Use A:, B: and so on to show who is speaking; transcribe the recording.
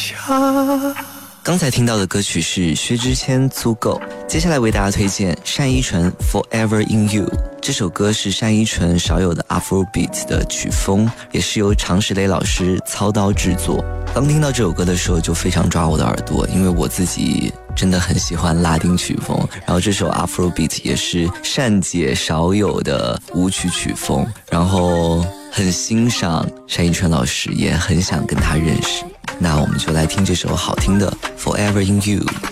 A: 刚才听到的歌曲是薛之谦《足够》，接下来为大家推荐单依纯 Forever in You。 这首歌是单依纯少有的 Afrobeat 的曲风，也是由常石磊老师操刀制作。刚听到这首歌的时候就非常抓我的耳朵，因为我自己真的很喜欢拉丁曲风，然后这首 Afrobeat 也是单姐少有的舞曲曲风，然后很欣赏单依纯老师，也很想跟他认识。那我们就来听这首好听的 Forever in You。